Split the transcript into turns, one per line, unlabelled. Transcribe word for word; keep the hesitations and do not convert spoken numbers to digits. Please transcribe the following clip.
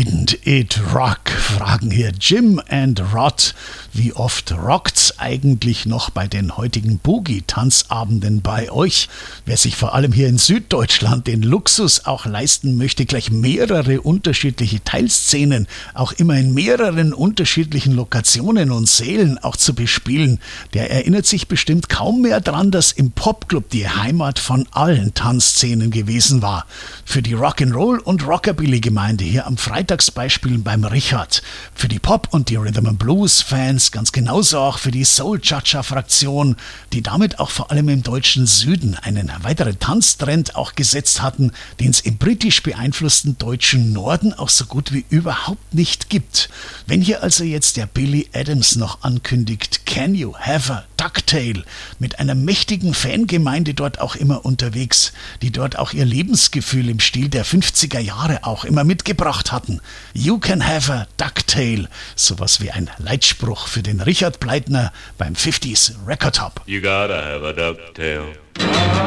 Didn't it rock? Fragen hier Jim and Rod. Wie oft rockt's eigentlich noch bei den heutigen Boogie-Tanzabenden bei euch? Wer sich vor allem hier in Süddeutschland den Luxus auch leisten möchte, gleich mehrere unterschiedliche Teilszenen, auch immer in mehreren unterschiedlichen Lokationen und Sälen auch zu bespielen, der erinnert sich bestimmt kaum mehr dran, dass im Popclub die Heimat von allen Tanzszenen gewesen war. Für die Rock'n'Roll- und Rockabilly-Gemeinde hier am Freitagsbeispiel beim Richard. Für die Pop- und die Rhythm-and-Blues-Fans, ganz genauso auch für die Soul-Cha-Cha-Fraktion, die damit auch vor allem im deutschen Süden einen weiteren Tanztrend auch gesetzt hatten, den es im britisch beeinflussten deutschen Norden auch so gut wie überhaupt nicht gibt. Wenn hier also jetzt der Billy Adams noch ankündigt, Can You Have a Ducktail, mit einer mächtigen Fangemeinde dort auch immer unterwegs, die dort auch ihr Lebensgefühl im Stil der fünfziger Jahre auch immer mitgebracht hatten. You can have a Ducktail, sowas wie ein Leitspruch für den Richard Pleitner beim fünfziger Record Hop.
You gotta have a ducktail.